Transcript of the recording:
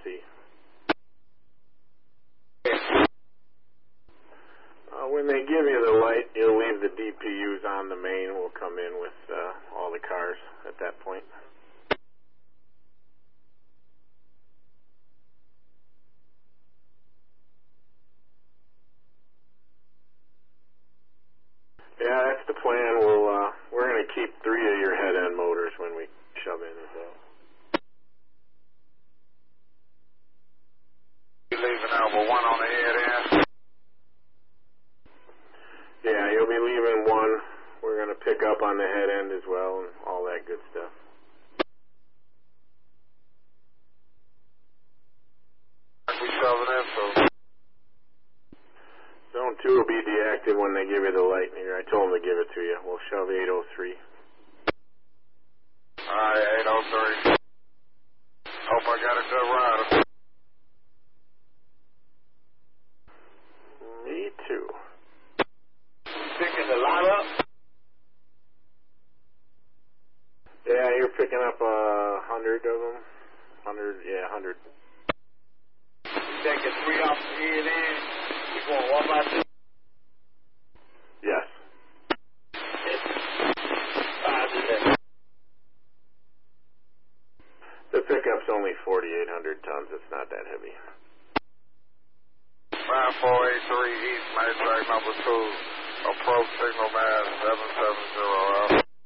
see. When they give you the light, you'll leave the DPUs on the main. We'll come in with all the cars at that point. Yeah, that's the plan. We're going to keep 3 of your head-end motors when we shove in as well. You leaving out with 1 on the head end? Yeah, you'll be leaving 1. We're going to pick up on the head end as well and all that good stuff. We shoving in, so. Zone 2 will be deactive when they give you the light here. I told them to give it to you. We'll shove 803. Alright, 803. Hope I got a good rider. Me too. Picking the lot up? Yeah, you're picking up 100 of them. 100, yeah, 100. Taking 3 off the head end. You going 1 by 2? Yes. The pickup's only 4,800 tons. It's not that heavy. 9483 East, Main Track number 2. Approach signal mass 770 Alpha.